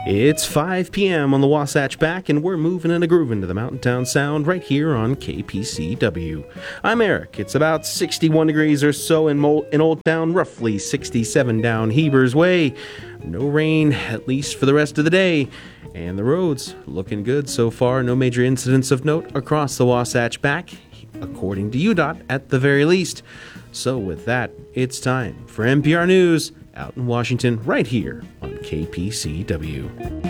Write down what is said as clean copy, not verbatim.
It's 5 p.m. on the Wasatch Back, and we're moving and grooving to the Mountain Town Sound right here on KPCW. I'm Eric. It's about 61 degrees or so in Old Town, roughly 67 down Heber's Way. No rain, at least for the rest of the day. And the roads looking good so far. No major incidents of note across the Wasatch Back, according to UDOT at the very least. So with that, it's time for NPR News out in Washington right here on KPCW.